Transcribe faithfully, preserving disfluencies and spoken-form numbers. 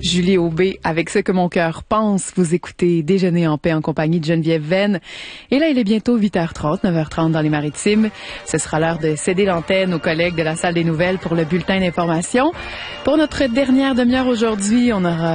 Julie Aubé avec Ce que mon cœur pense. Vous écoutez Déjeuner en paix en compagnie de Geneviève Venn. Et là, il est bientôt huit heures trente, neuf heures trente dans les Maritimes. Ce sera l'heure de céder l'antenne aux collègues de la salle des nouvelles pour le bulletin d'information. Pour notre dernière demi-heure aujourd'hui, on aura